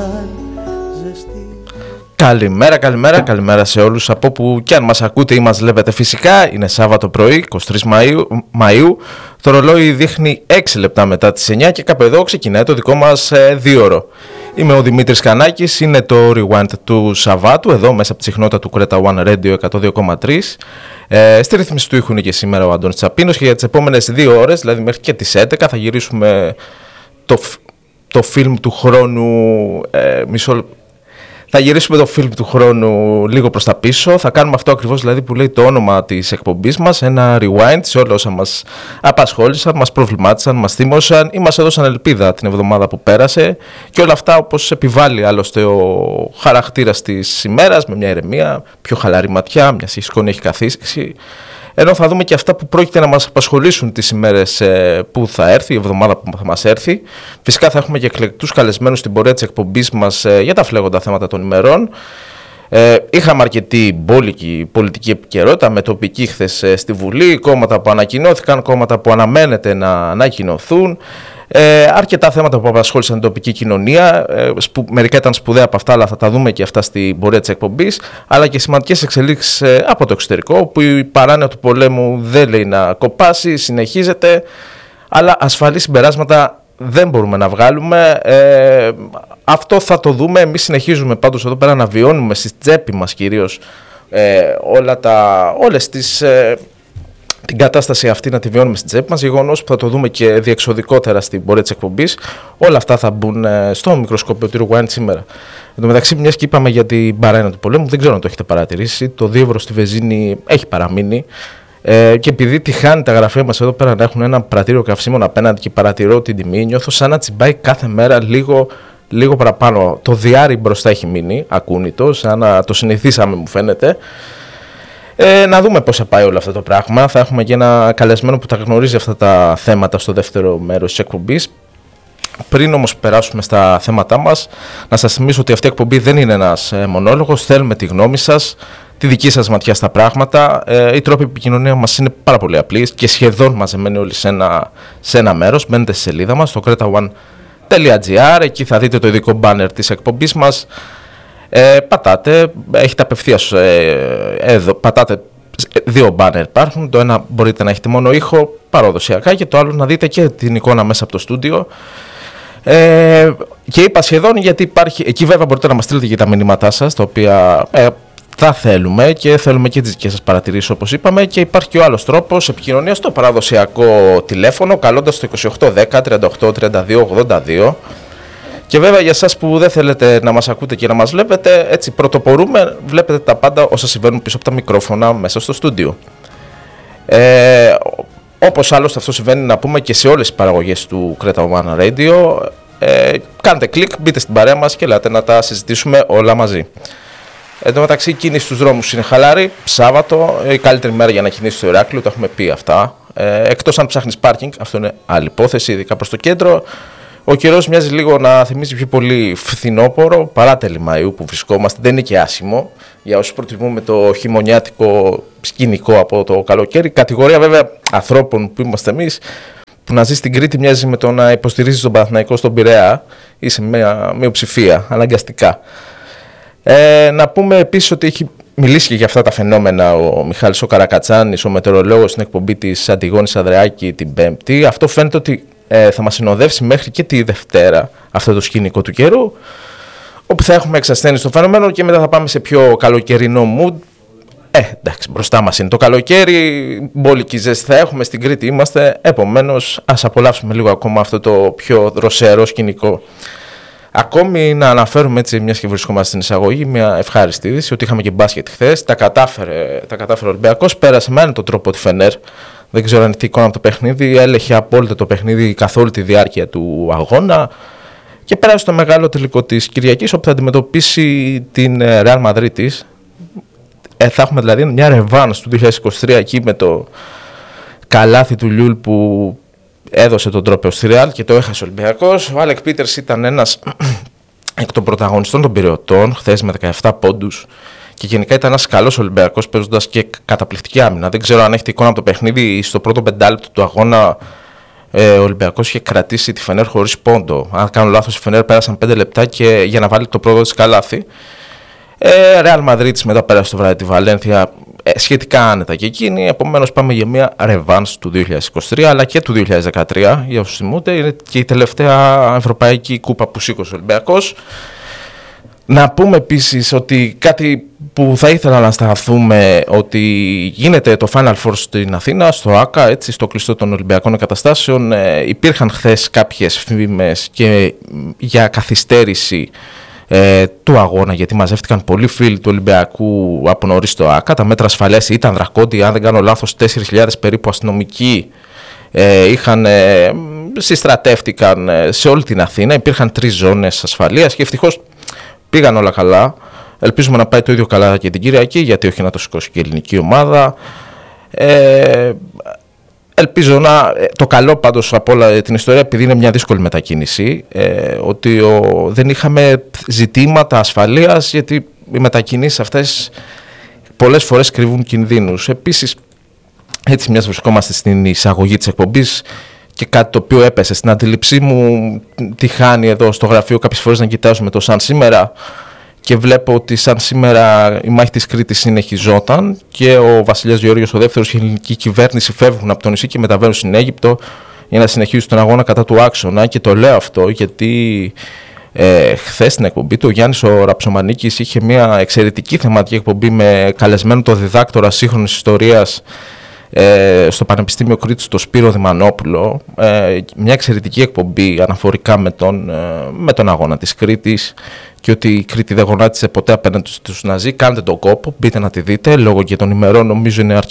Καλημέρα σε όλους από όπου και αν μας ακούτε ή μας βλέπετε φυσικά. Είναι Σάββατο πρωί, 23 Μαΐου. Το ρολόι δείχνει 6 λεπτά μετά τις 9 και κάπου εδώ ξεκινάει το δικό μας 2ωρο. Είμαι ο Δημήτρης Κανάκης, είναι το Rewind του Σαββάτου, εδώ μέσα από τη συχνότητα του Creta One Radio 102,3. Στη ρύθμιση του ήχου είναι και σήμερα ο Αντώνης Τσαπίνος και για τις επόμενες 2 ώρες, δηλαδή μέχρι και τις 11, θα γυρίσουμε το φιλμ του χρόνου Θα γυρίσουμε το φιλμ του χρόνου λίγο προς τα πίσω. Θα κάνουμε αυτό ακριβώς δηλαδή που λέει το όνομα της εκπομπής μας. Ένα rewind σε όλα όσα μας απασχόλησαν, μας προβλημάτισαν, μας θύμωσαν ή μας έδωσαν ελπίδα την εβδομάδα που πέρασε. Και όλα αυτά όπως επιβάλλει άλλωστε ο χαρακτήρας της ημέρας, με μια ηρεμία, πιο χαλαρή ματιά, μια σκόνη έχει καθίσει. Ενώ θα δούμε και αυτά που πρόκειται να μας απασχολήσουν τις ημέρες που θα έρθει, η εβδομάδα που θα μας έρθει. Φυσικά θα έχουμε και εκλεκτούς καλεσμένους στην πορεία της εκπομπής μας για τα φλέγοντα θέματα των ημερών. Είχαμε αρκετή μπόλικη πολιτική επικαιρότητα με τοπική χθες στη Βουλή, κόμματα που ανακοινώθηκαν, κόμματα που αναμένεται να ανακοινωθούν. Αρκετά θέματα που απασχόλησαν την τοπική κοινωνία. Μερικά ήταν σπουδαία από αυτά, αλλά θα τα δούμε και αυτά στην πορεία της εκπομπής. Αλλά και σημαντικές εξελίξεις από το εξωτερικό, όπου η παράνοια του πολέμου δεν λέει να κοπάσει, συνεχίζεται. Αλλά ασφαλή συμπεράσματα δεν μπορούμε να βγάλουμε. Αυτό θα το δούμε. Εμείς συνεχίζουμε πάντως εδώ πέρα να βιώνουμε στη τσέπη μας κυρίως όλες τις. Την κατάσταση αυτή να τη βιώνουμε στην τσέπη μας, γεγονός που θα το δούμε και διεξοδικότερα στην πορεία της εκπομπής. Όλα αυτά θα μπουν στο μικροσκόπιο του Rewind σήμερα. Εν τω μεταξύ, μιας και είπαμε για την παράνοια του πολέμου, δεν ξέρω αν το έχετε παρατηρήσει, το 2 ευρώ στη Βεζίνη έχει παραμείνει. Και επειδή τυχάνει τα γραφεία μας εδώ πέρα να έχουν ένα πρατήριο καυσίμων απέναντι και παρατηρώ την τιμή, νιώθω σαν να τσιμπάει κάθε μέρα λίγο παραπάνω. Το διάρρη μπροστά έχει μείνει ακούνητο, σαν να το συνηθίσαμε μου φαίνεται. Να δούμε πώς θα πάει όλο αυτό το πράγμα. Θα έχουμε και ένα καλεσμένο που τα γνωρίζει αυτά τα θέματα στο δεύτερο μέρος της εκπομπής. Πριν όμως περάσουμε στα θέματά μας, να σας θυμίσω ότι αυτή η εκπομπή δεν είναι ένας μονόλογος. Θέλουμε τη γνώμη σας, τη δική σας ματιά στα πράγματα. Οι τρόποι επικοινωνία μας είναι πάρα πολύ απλοί και σχεδόν μαζεμένοι όλοι σε ένα μέρος. Μπαίνετε στη σελίδα μας, στο cretaone.gr. Εκεί θα δείτε το ειδικό banner της εκπομπής μας. Πατάτε, έχετε απευθείας εδώ, πατάτε 2 μπάνερ υπάρχουν, το ένα μπορείτε να έχετε μόνο ήχο παραδοσιακά και το άλλο να δείτε και την εικόνα μέσα από το στούντιο. Και είπα σχεδόν γιατί υπάρχει, εκεί βέβαια μπορείτε να μας στείλετε και τα μηνύματά σας, τα οποία θα θέλουμε και θέλουμε και τις δικές σας παρατηρήσεις όπως είπαμε, και υπάρχει και ο άλλος τρόπος επικοινωνίας στο παραδοσιακό τηλέφωνο, καλώντας το 2810 38 32 82. Και βέβαια για εσάς που δεν θέλετε να μας ακούτε και να μας βλέπετε, έτσι πρωτοπορούμε, βλέπετε τα πάντα όσα συμβαίνουν πίσω από τα μικρόφωνα μέσα στο στούντιο. Όπως άλλωστε αυτό συμβαίνει να πούμε και σε όλες τις παραγωγές του Creta One Radio. Κάντε κλικ, μπείτε στην παρέα μας και ελάτε να τα συζητήσουμε όλα μαζί. Εν τω μεταξύ η κίνηση στους δρόμους είναι χαλάρη, Σάββατο, η καλύτερη μέρα για να κινήσεις στο Ηράκλειο, το έχουμε πει αυτά. Εκτός αν ψάχνεις πάρκινγκ, αυτό είναι άλλη υπόθεση, ειδικά προς το κέντρο. Ο καιρός μοιάζει λίγο να θυμίζει πιο πολύ φθινόπωρο παρά τέλη Μαΐου που βρισκόμαστε. Δεν είναι και άσχημο για όσους προτιμούμε το χειμωνιάτικο σκηνικό από το καλοκαίρι. Κατηγορία βέβαια ανθρώπων που είμαστε εμείς, που να ζει στην Κρήτη μοιάζει με το να υποστηρίζει τον Παναθηναϊκό στον Πειραιά ή σε μια μειοψηφία αναγκαστικά. Να πούμε επίσης ότι έχει μιλήσει και για αυτά τα φαινόμενα ο Μιχάλης ο Καρακατσάνης, ο μετεωρολόγος στην εκπομπή της Αντιγόνης Ανδρεάκη την Πέμπτη. Αυτό φαίνεται ότι θα μας συνοδεύσει μέχρι και τη Δευτέρα αυτό το σκηνικό του καιρού, όπου θα έχουμε εξασθένιση στο φαινόμενο και μετά θα πάμε σε πιο καλοκαιρινό mood. Εντάξει, μπροστά μας είναι το καλοκαίρι, μπόλικη ζέστη θα έχουμε, στην Κρήτη είμαστε, επομένως ας απολαύσουμε λίγο ακόμα αυτό το πιο δροσερό σκηνικό. Ακόμη να αναφέρουμε έτσι, μιας και βρισκόμαστε στην εισαγωγή, μια ευχάριστη είδηση, ότι είχαμε και μπάσκετ χθες, τα κατάφερε ο Ολυμπιακός, πέρασε με τον τρόπο τη Φενέρ. Δεν ξέρω αν είναι εικόνα από το παιχνίδι, έλεγχε απόλυτα το παιχνίδι καθ' όλη τη διάρκεια του αγώνα και πέρασε στο μεγάλο τελικό της Κυριακής, όπου θα αντιμετωπίσει την Real Madrid. Θα έχουμε δηλαδή μια ρεβάνς του 2023 εκεί με το καλάθι του Λιούλ που έδωσε τον τρόπαιο στη Real και το έχασε ο Ολυμπιακός. Ο Άλεκ Πίτερς ήταν ένας εκ των πρωταγωνιστών των Πειραιωτών, χθες με 17 πόντους. Και γενικά ήταν ένας καλός Ολυμπιακός παίζοντας και καταπληκτική άμυνα. Δεν ξέρω αν έχετε εικόνα από το παιχνίδι στο πρώτο πεντάλεπτο του αγώνα. ο Ολυμπιακός είχε κρατήσει τη Φενέρ χωρίς πόντο. Αν κάνω λάθος, η Φενέρ πέρασαν 5 λεπτά και για να βάλει το πρώτο της καλάθι. Ρεάλ Μαδρίτης μετά πέρασε το βράδυ τη Βαλένθια σχετικά άνετα και εκείνη. Επομένως πάμε για μια ρεβάνς του 2023 αλλά και του 2013. Για όσους θυμούνται, είναι και η τελευταία ευρωπαϊκή κούπα που σήκωσε ο Ολυμπιακός. Να πούμε επίσης ότι κάτι που θα ήθελα να σταθούμε, ότι γίνεται το Final Four στην Αθήνα, στο ΆΚΑ, έτσι, στο κλειστό των Ολυμπιακών Εγκαταστάσεων. Υπήρχαν χθες κάποιες φήμες και για καθυστέρηση του αγώνα, γιατί μαζεύτηκαν πολλοί φίλοι του Ολυμπιακού από νωρίς στο ΆΚΑ. Τα μέτρα ασφαλείας ήταν δρακόντια, αν δεν κάνω λάθος 4.000 περίπου αστυνομικοί συστρατεύτηκαν σε όλη την Αθήνα. Υπήρχαν 3 ζώνες ασφαλείας και ευτυχώς πήγαν όλα καλά. Ελπίζουμε να πάει το ίδιο καλά και την Κυριακή, γιατί όχι να το σηκώσει και η ελληνική ομάδα. Ελπίζω να... Το καλό πάντως από όλα την ιστορία, επειδή είναι μια δύσκολη μετακίνηση, ότι δεν είχαμε ζητήματα ασφαλείας, γιατί οι μετακινήσεις αυτές πολλές φορές κρύβουν κινδύνους. Επίσης, έτσι μιας βρισκόμαστε στην εισαγωγή της εκπομπής, και κάτι το οποίο έπεσε στην αντίληψή μου, τυχάνει εδώ στο γραφείο κάποιες φορές να κοιτάζουμε το σαν σήμερα και βλέπω ότι σαν σήμερα η μάχη της Κρήτης συνεχιζόταν και ο βασιλιάς Γεώργιος ο δεύτερος και η ελληνική κυβέρνηση φεύγουν από το νησί και μεταβαίνουν στην Αίγυπτο για να συνεχίσουν τον αγώνα κατά του άξονα. Και το λέω αυτό γιατί χθες στην εκπομπή του ο Γιάννης ο Ραψομανίκης είχε μια εξαιρετική θεματική εκπομπή με καλεσμένο το διδάκτορα σύγχρονης ιστορίας στο Πανεπιστήμιο Κρήτης, το Σπύρο Δημανόπουλο, μια εξαιρετική εκπομπή αναφορικά με τον αγώνα της Κρήτης και ότι η Κρήτη δεν γονάτισε ποτέ απέναντι στους Ναζί. Κάντε τον κόπο, μπείτε να τη δείτε, λόγω και των ημερών νομίζω είναι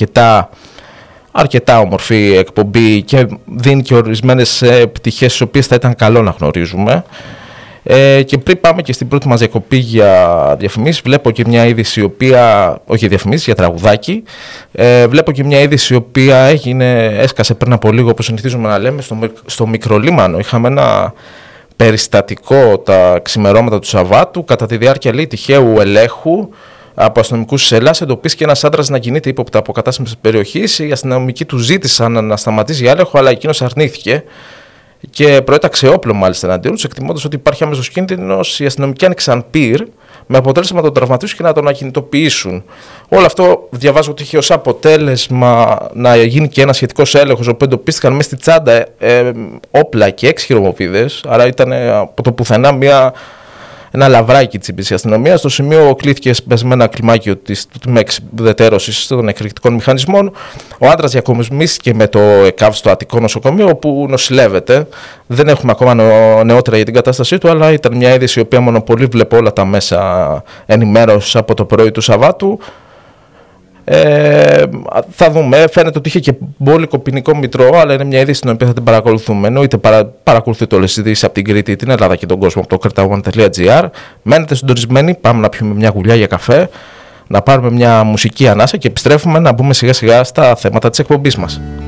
αρκετά όμορφη εκπομπή και δίνει και ορισμένες πτυχές τις οποίες θα ήταν καλό να γνωρίζουμε. Και πριν πάμε και στην πρώτη μας διακοπή για διαφημίσεις, βλέπω και μια είδηση η οποία, όχι διαφημίσεις, για τραγουδάκι, βλέπω και μια είδηση η οποία έσκασε πριν από λίγο, όπως συνηθίζουμε να λέμε, στο Μικρολίμανο. Είχαμε ένα περιστατικό τα ξημερώματα του Σαββάτου, κατά τη διάρκεια τυχαίου ελέγχου από αστυνομικούς της Ελλάδας, εντοπίστηκε ένας άντρας να κινείται ύποπτα από κατάσταση της περιοχής. Οι αστυνομικοί του ζήτησαν να σταματήσει για έλεγχο, αλλά εκείνος αρνήθηκε και προέταξε όπλο μάλιστα εναντίον τους, εκτιμώντας ότι υπάρχει άμεσος κίνδυνος. Οι αστυνομικοί άνοιξαν πυρ με αποτέλεσμα να τον τραυματίσουν και να τον ακινητοποιήσουν. Όλο αυτό διαβάζω ότι είχε ως αποτέλεσμα να γίνει και ένα σχετικός έλεγχος, όπου εντοπίστηκαν μέσα στη τσάντα όπλα και 6 χειροβομβίδες. Άρα ήταν από το πουθενά ένα λαβράκι της αστυνομίας. Στο σημείο κλήθηκε με ένα κλιμάκιο της εξουδετερώσης των εκρηκτικών μηχανισμών. Ο άντρας διακομισμίστηκε με το ΕΚΑΒ στο Αττικό νοσοκομείο, όπου νοσηλεύεται. Δεν έχουμε ακόμα νεότερα για την κατάστασή του, αλλά ήταν μια είδηση η οποία μονοπολεί, βλέπω, όλα τα μέσα ενημέρωσης από το πρωί του Σαββάτου. Θα δούμε. Φαίνεται ότι είχε και μπόλικο ποινικό μητρό, αλλά είναι μια είδηση την οποία θα την παρακολουθούμε. Εννοείται παρακολουθείτε όλες τις ειδήσεις από την Κρήτη, την Ελλάδα και τον κόσμο από το kretaone.gr. Μένετε συντονισμένοι. Πάμε να πιούμε μια γουλιά για καφέ, να πάρουμε μια μουσική ανάσα και επιστρέφουμε να μπούμε σιγά σιγά στα θέματα της εκπομπής μας.